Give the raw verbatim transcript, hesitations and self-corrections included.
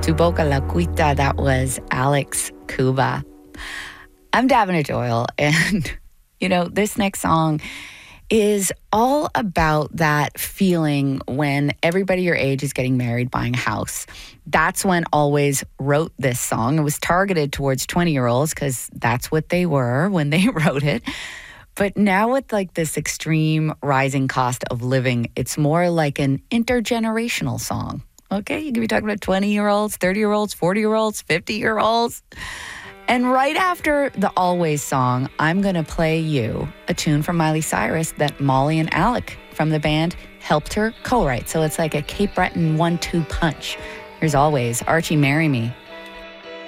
Su Boca La Cuita, that was Alex Cuba. I'm Davina Doyle, and, you know, this next song is all about that feeling when everybody your age is getting married, buying a house. That's when Always wrote this song. It was targeted towards twenty-year-olds because that's what they were when they wrote it. But now with like this extreme rising cost of living, it's more like an intergenerational song. Okay, you could be talking about twenty-year-olds, thirty-year-olds, forty-year-olds, fifty-year-olds. And right after the Always song, I'm going to play you a tune from Miley Cyrus that Molly and Alec from the band helped her co-write. So it's like a Cape Breton one two punch. Here's Always, Archie, Marry Me